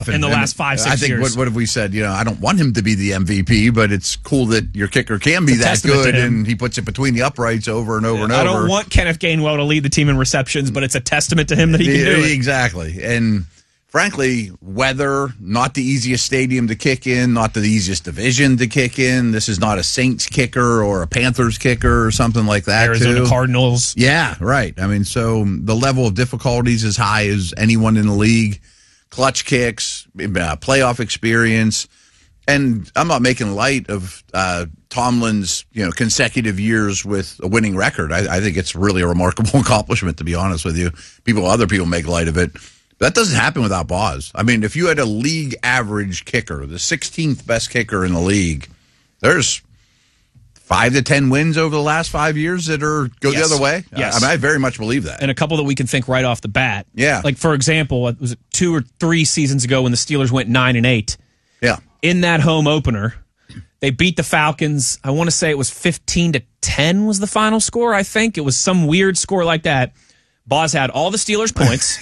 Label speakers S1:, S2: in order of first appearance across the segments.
S1: in the last 5-6 years.
S2: I think what have we said? I don't want him to be the MVP, but it's cool that your kicker can be that good, and he puts it between the uprights over and over and over.
S1: I don't want Kenneth Gainwell to lead the team in receptions, but it's a testament to him that he can do it.
S2: Exactly. And frankly, weather, not the easiest stadium to kick in, not the easiest division to kick in. This is not a Saints kicker or a Panthers kicker or something like that.
S1: Arizona Cardinals.
S2: Yeah, right. I mean, so the level of difficulty is as high as anyone in the league. Clutch kicks, playoff experience. And I'm not making light of Tomlin's consecutive years with a winning record. I think it's really a remarkable accomplishment, to be honest with you. Other people make light of it. That doesn't happen without Boz. I mean, if you had a league average kicker, the 16th best kicker in the league, there's 5 to 10 wins over the last 5 years that go the other way.
S1: Yes.
S2: I mean, I very much believe that.
S1: And a couple that we can think right off the bat.
S2: Yeah.
S1: Like, for example, was it 2 or 3 seasons ago when the Steelers went 9-8?
S2: Yeah.
S1: In that home opener, they beat the Falcons. I want to say it was 15-10 was the final score, I think. It was some weird score like that. Boz had all the Steelers' points,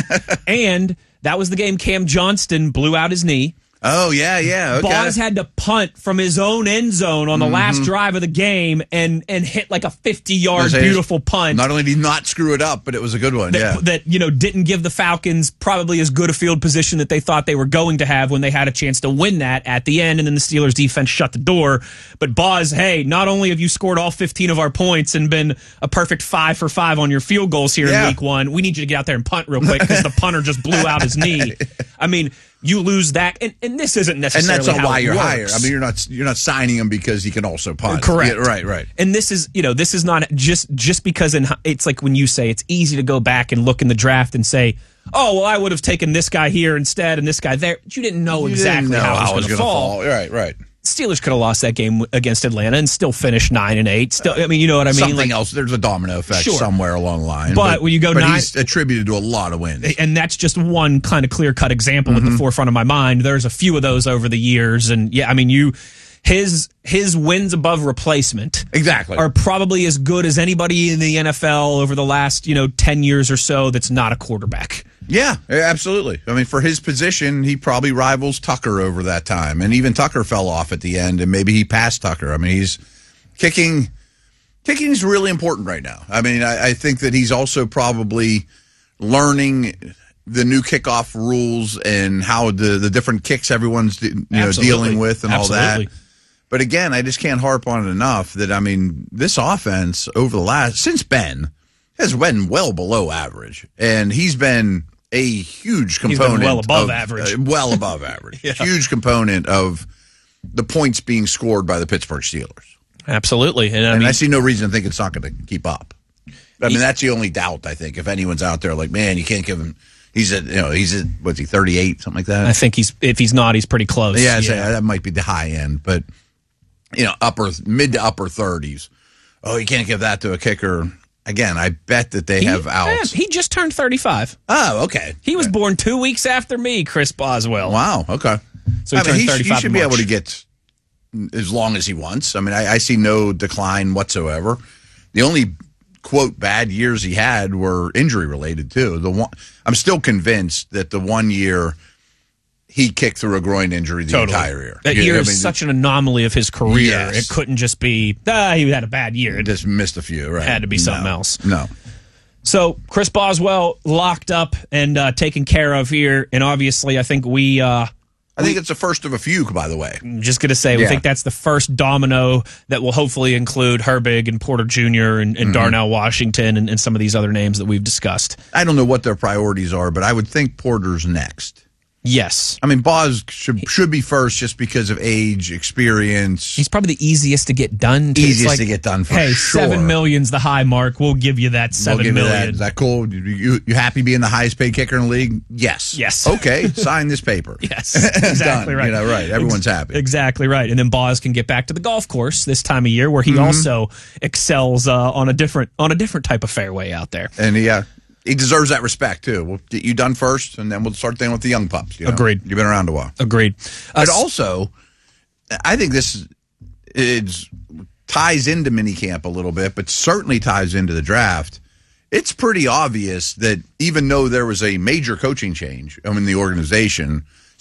S1: and that was the game Cam Johnston blew out his knee.
S2: Oh, yeah. Okay.
S1: Boz had to punt from his own end zone on the last drive of the game and hit like a 50-yard beautiful punt.
S2: Not only did he not screw it up, but it was a good one.
S1: That didn't give the Falcons probably as good a field position that they thought they were going to have when they had a chance to win that at the end, and then the Steelers defense shut the door. But Boz, hey, not only have you scored all 15 of our points and been a perfect 5 for 5 on your field goals here in week 1, we need you to get out there and punt real quick because the punter just blew out his knee. I mean, you lose that, and this isn't necessarily
S2: and that's not
S1: how
S2: why you're
S1: works.
S2: hired. I mean, you're not signing him because he can also punt.
S1: Correct.
S2: Yeah, right.
S1: And this is not just because it's like when you say it's easy to go back and look in the draft and say, oh, well, I would have taken this guy here instead and this guy there. You didn't know exactly how it was going to fall.
S2: Right.
S1: Steelers could have lost that game against Atlanta and still finished 9-8. Still, I mean, you know what I mean.
S2: Something else. There's a domino effect somewhere along the line.
S1: But when you go 9,
S2: he's attributed to a lot of wins,
S1: and that's just one kind of clear-cut example at the forefront of my mind. There's a few of those over the years, and I mean, his wins above replacement are probably as good as anybody in the NFL over the last 10 years or so that's not a quarterback.
S2: Yeah, absolutely. I mean, for his position, he probably rivals Tucker over that time. And even Tucker fell off at the end, and maybe he passed Tucker. I mean, he's kicking is really important right now. I mean, I think that he's also probably learning the new kickoff rules and how the different kicks everyone's dealing with and all that. But again, I just can't harp on it enough that, I mean, this offense over the since Ben has been well below average. And he's been a huge component.
S1: He's been well above average.
S2: Well above average. Huge component of the points being scored by the Pittsburgh Steelers.
S1: Absolutely. And
S2: I see no reason to think it's not going to keep up. I mean, that's the only doubt, I think. If anyone's out there like, man, you can't give him. He's at what's he, 38, something like that?
S1: I think if he's not, he's pretty close.
S2: Yeah, that might be the high end, but mid to upper 30s. Oh, you can't give that to a kicker. Again, I bet that they have outs.
S1: He just turned 35.
S2: Oh, okay.
S1: He was born 2 weeks after me, Chris Boswell.
S2: Wow, okay.
S1: So he turned 35
S2: he should be able to get as long as he wants. I mean, I see no decline whatsoever. The only, quote, bad years he had were injury-related, too. I'm still convinced that the 1 year he kicked through a groin injury the entire year.
S1: That year is such an anomaly of his career. Yes. It couldn't just be, he had a bad year.
S2: It just missed a few, right?
S1: It had to be something else.
S2: No.
S1: So Chris Boswell locked up and taken care of here. And obviously, I think I
S2: think it's the first of a few, by the way.
S1: I'm just going to say, we think that's the first domino that will hopefully include Herbig and Porter Jr. and Darnell Washington and some of these other names that we've discussed.
S2: I don't know what their priorities are, but I would think Porter's next.
S1: Yes.
S2: I mean, Boz should be first just because of age, experience.
S1: He's probably the easiest to get done.
S2: To get done for sure.
S1: $7 million's the high mark. We'll give you that $7 million.
S2: Is that cool? You happy being the highest paid kicker in the league? Yes.
S1: Yes.
S2: Okay, sign this paper.
S1: Yes. Exactly right.
S2: Right. Everyone's happy.
S1: Exactly right. And then Boz can get back to the golf course this time of year where he also excels on a different type of fairway out there.
S2: And he deserves that respect, too. We'll get you done first, and then we'll start dealing with the young pups.
S1: Agreed.
S2: You've been around a while.
S1: Agreed.
S2: But also, I think this ties into minicamp a little bit, but certainly ties into the draft. It's pretty obvious that even though there was a major coaching change in the organization,